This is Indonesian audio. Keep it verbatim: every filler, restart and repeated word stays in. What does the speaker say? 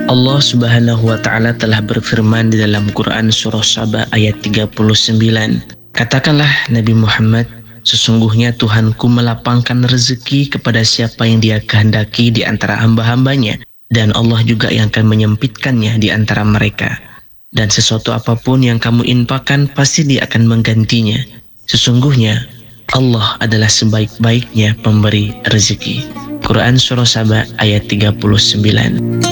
Allah Subhanahu wa Ta'ala telah berfirman di dalam Quran Surah Saba ayat tiga puluh sembilan. Katakanlah Nabi Muhammad, sesungguhnya Tuhanku melapangkan rezeki kepada siapa yang Dia kehendaki di antara hamba-hambanya, dan Allah juga yang akan menyempitkannya di antara mereka. Dan sesuatu apapun yang kamu infakkan pasti Dia akan menggantinya. Sesungguhnya Allah adalah sebaik-baiknya pemberi rezeki. Quran Surah Saba ayat tiga puluh sembilan.